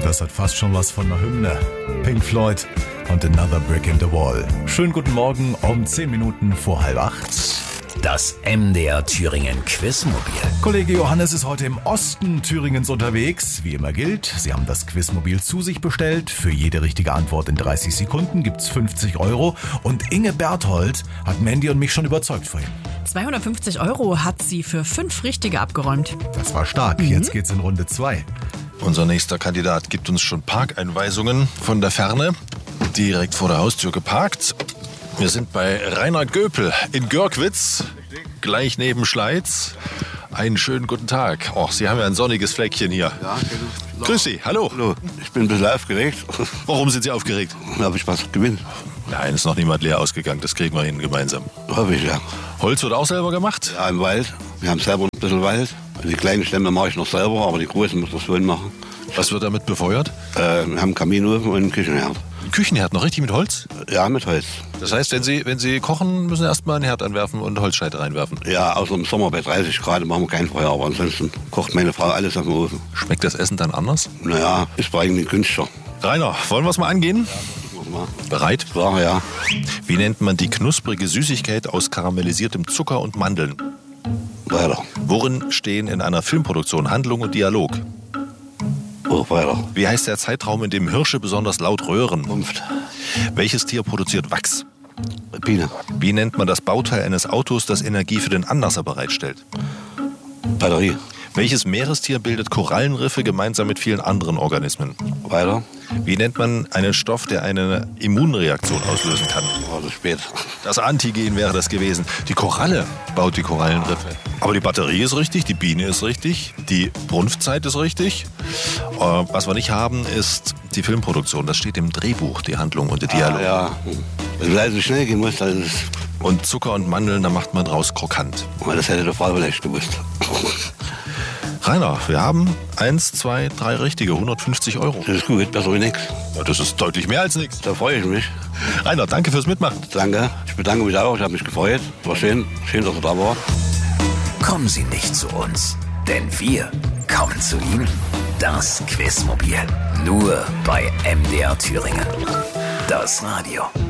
Das hat fast schon was von einer Hymne. Pink Floyd und Another Brick in the Wall. Schönen guten Morgen um 10 Minuten vor 7:30. Das MDR Thüringen Quizmobil. Kollege Johannes ist heute im Osten Thüringens unterwegs. Wie immer gilt, Sie haben das Quizmobil zu sich bestellt. Für jede richtige Antwort in 30 Sekunden gibt's 50 €. Und Inge Berthold hat Mandy und mich schon überzeugt vorhin. 250 € hat sie für 5 Richtige abgeräumt. Das war stark. Jetzt geht's in Runde 2. Unser nächster Kandidat gibt uns schon Parkeinweisungen von der Ferne. Direkt vor der Haustür geparkt. Wir sind bei Rainer Göpel in Görkwitz, gleich neben Schleiz. Einen schönen guten Tag. Oh, Sie haben ja ein sonniges Fleckchen hier. Ja, genau. Grüß Sie, hallo. Hallo, ich bin ein bisschen aufgeregt. Warum sind Sie aufgeregt? Ob ich was gewinne? Nein, ist noch niemand leer ausgegangen. Das kriegen wir hin gemeinsam. Hoffe ich, ja. Holz wird auch selber gemacht? Ja, im Wald. Wir haben selber ein bisschen Wald. Die kleinen Stämme mache ich noch selber, aber die großen muss ich schon machen. Was wird damit befeuert? Wir haben einen Kaminofen und einen Küchenherd. Ein Küchenherd, noch richtig mit Holz? Ja, mit Holz. Das heißt, wenn Sie kochen, müssen Sie erstmal einen Herd anwerfen und Holzscheite reinwerfen. Ja, außer im Sommer bei 30 Grad machen wir kein Feuer, aber ansonsten kocht meine Frau alles auf dem Ofen. Schmeckt das Essen dann anders? Naja, ist bei eigentlich günstiger. Rainer, wollen wir es mal angehen? Ja, Bereit? Sache, ja. Wie nennt man die knusprige Süßigkeit aus karamellisiertem Zucker und Mandeln? Weiter. Worin stehen in einer Filmproduktion Handlung und Dialog? Oh, weiter. Wie heißt der Zeitraum, in dem Hirsche besonders laut röhren? Rumpft. Welches Tier produziert Wachs? Biene. Wie nennt man das Bauteil eines Autos, das Energie für den Anlasser bereitstellt? Batterie. Welches Meerestier bildet Korallenriffe gemeinsam mit vielen anderen Organismen? Weiter. Wie nennt man einen Stoff, der eine Immunreaktion auslösen kann? Oh, das ist spät. Das Antigen wäre das gewesen. Die Koralle baut die Korallenriffe. Aber die Batterie ist richtig, die Biene ist richtig, die Brunftzeit ist richtig. Was wir nicht haben, ist die Filmproduktion. Das steht im Drehbuch, die Handlung und der Dialog. Ja. Wenn es also schnell gehen muss, dann ist es... Und Zucker und Mandeln, da macht man draus krokant. Das hätte der Frau vielleicht gewusst. Rainer, wir haben 1, 2, 3 Richtige, 150 €. Das ist gut, besser wie nichts. Ja, das ist deutlich mehr als nichts. Da freue ich mich. Rainer, danke fürs Mitmachen. Danke. Ich bedanke mich auch. Ich habe mich gefreut. War schön. Schön, dass er da war. Kommen Sie nicht zu uns, denn wir kommen zu Ihnen. Das Quizmobil. Nur bei MDR Thüringen. Das Radio.